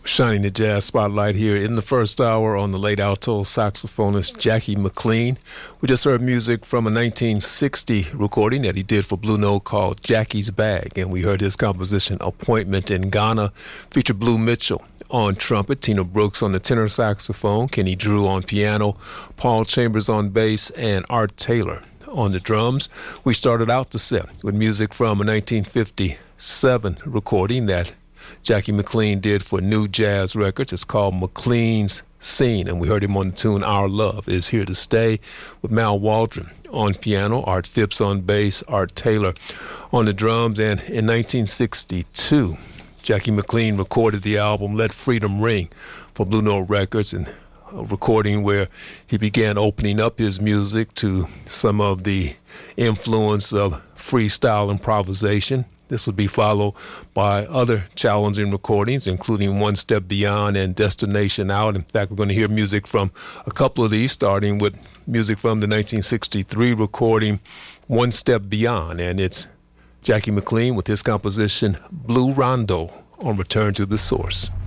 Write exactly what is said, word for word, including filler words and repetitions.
Shining the jazz spotlight here in the first hour on the late alto saxophonist Jackie McLean. We just heard music from a nineteen sixty recording that he did for Blue Note called Jackie's Bag, and we heard his composition Appointment in Ghana, featured Blue Mitchell on trumpet, Tina Brooks on the tenor saxophone, Kenny Drew on piano, Paul Chambers on bass, and Art Taylor on the drums. We started out the set with music from a nineteen fifty-seven recording that Jackie McLean did for New Jazz Records. It's called McLean's Scene, and we heard him on the tune Our Love Is Here to Stay with Mal Waldron on piano, Art Phipps on bass, Art Taylor on the drums. And in nineteen sixty-two, Jackie McLean recorded the album Let Freedom Ring for Blue Note Records, and a recording where he began opening up his music to some of the influence of freestyle improvisation. This will be followed by other challenging recordings, including One Step Beyond and Destination Out. In fact, we're going to hear music from a couple of these, starting with music from the nineteen sixty-three recording One Step Beyond. And it's Jackie McLean with his composition Blue Rondo on Return to the Source.